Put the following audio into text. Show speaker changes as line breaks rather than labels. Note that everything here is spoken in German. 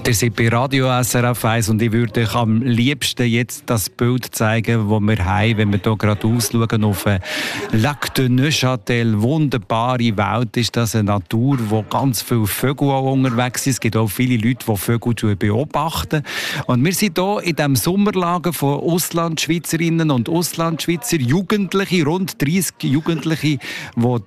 Ihr seid bei Radio SRF 1 und ich würde euch am liebsten jetzt das Bild zeigen, das wir haben, wenn wir hier gerade ausschauen auf Lac de Neuchâtel. Wunderbare Welt ist das, eine Natur, wo ganz viele Vögel auch unterwegs sind. Es gibt auch viele Leute, die Vögel beobachten. Und wir sind hier in diesem Sommerlager von Auslandschweizerinnen und Auslandschweizer, Jugendliche, rund 30 Jugendliche, die